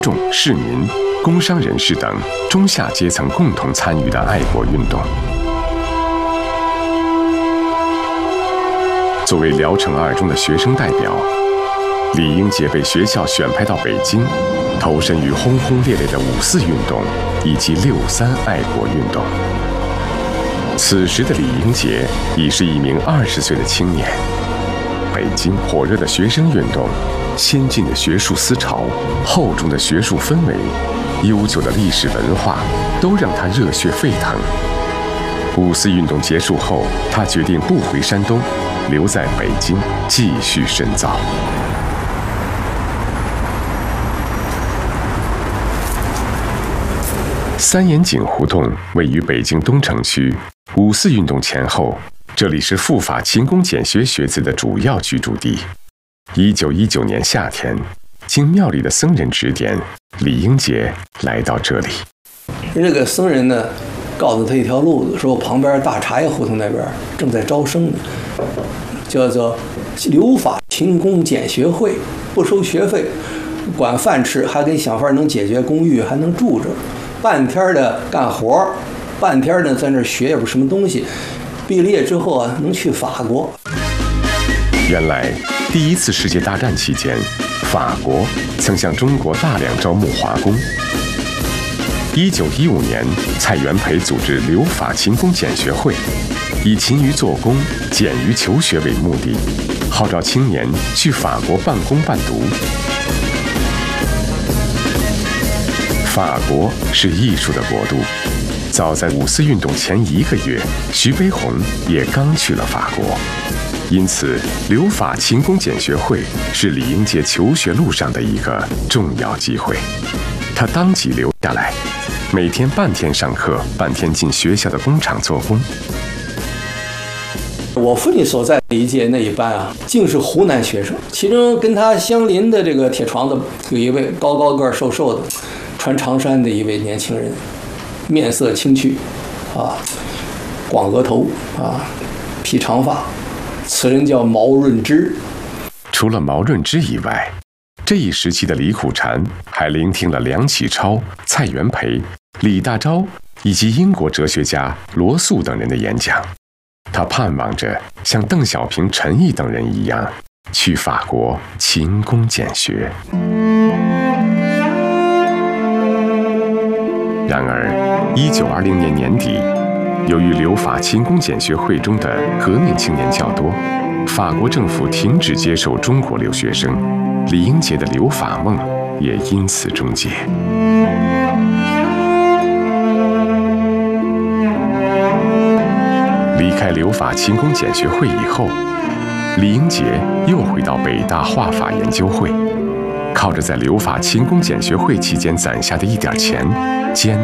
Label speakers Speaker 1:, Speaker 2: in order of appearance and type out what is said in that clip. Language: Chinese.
Speaker 1: 众、市民、工商人士等中下阶层共同参与的爱国运动。作为聊城二中的学生代表，李英杰被学校选派到北京，投身于轰轰烈烈的5·4运动以及6·3爱国运动。此时的李英杰已是一名20岁的青年。北京火热的学生运动、先进的学术思潮、厚重的学术氛围、悠久的历史文化，都让他热血沸腾。5·4运动结束后，他决定不回山东，留在北京继续深造。三眼井胡同位于北京东城区，5·4运动前后，这里是赴法勤工俭学学子的主要居住地。1919年夏天，经庙里的僧人指点，李英杰来到这里。
Speaker 2: 这个僧人呢，告诉他一条路子，说旁边大茶叶胡同那边正在招生呢，叫做留法勤工俭学会，不收学费，管饭吃，还给你想法能解决公寓，还能住着。半天的干活，半天呢在那学也不什么东西。毕了业之后啊，能去法国。
Speaker 1: 原来，第1次世界大战期间，法国曾向中国大量招募华工。1915年，蔡元培组织留法勤工俭学会，以勤于做工、俭于求学为目的，号召青年去法国半工半读。法国是艺术的国度，早在5·4运动前1个月，徐悲鸿也刚去了法国。因此，留法勤工俭学会是李英杰求学路上的一个重要机会。他当即留下来，每天半天上课，半天进学校的工厂做工。
Speaker 2: 我父亲所在的一届那一班啊，竟是湖南学生，其中跟他相邻的这个铁床子有一位高高个儿瘦瘦的，穿长衫的一位年轻人，面色清癯，广额头披长发。此人叫毛润之。
Speaker 1: 除了毛润之以外，这一时期的李苦禅还聆听了梁启超、蔡元培、李大钊以及英国哲学家罗素等人的演讲。他盼望着像邓小平、陈毅等人一样，去法国勤工俭学。然而，1920年年底，由于留法勤工俭学会中的革命青年较多，法国政府停止接受中国留学生，李英杰的留法梦也因此终结。离开留法勤工俭学会以后，李英杰又回到北大画法研究会，靠着在留法勤工俭学会期间攒下的一点钱，